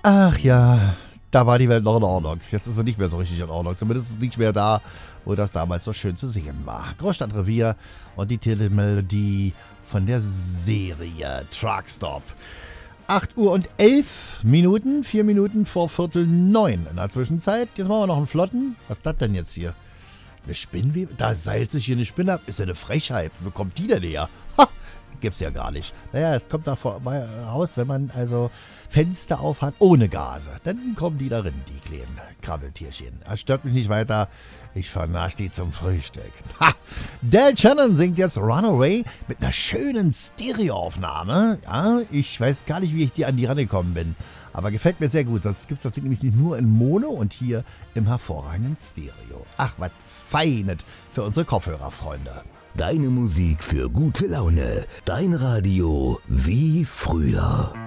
Ach ja, da war die Welt noch in Ordnung. Jetzt ist sie nicht mehr so richtig in Ordnung. Zumindest ist es nicht mehr da, wo das damals so schön zu sehen war. Großstadtrevier und die Titelmelodie von der Serie Truckstop. 8 Uhr und 11 Minuten, 4 Minuten vor 8:45 in der Zwischenzeit. Jetzt machen wir noch einen Flotten. Was ist das denn jetzt hier? Eine Spinnwebe? Da seilt sich hier eine Spinne ab. Ist ja eine Frechheit. Wo kommt die denn her? Ha! Gibt's ja gar nicht. Naja, es kommt da raus, wenn man also Fenster auf hat ohne Gase. Dann kommen die darin, die kleinen Krabbeltierchen. Das stört mich nicht weiter. Ich vernasche die zum Frühstück. Ha! Del Shannon singt jetzt Runaway mit einer schönen Stereoaufnahme. Ja, ich weiß gar nicht, wie ich an die rangekommen bin. Aber gefällt mir sehr gut. Sonst gibt es das Ding nämlich nicht nur in Mono und hier im hervorragenden Stereo. Ach, was Feines für unsere Kopfhörerfreunde. Deine Musik für gute Laune. Dein Radio wie früher.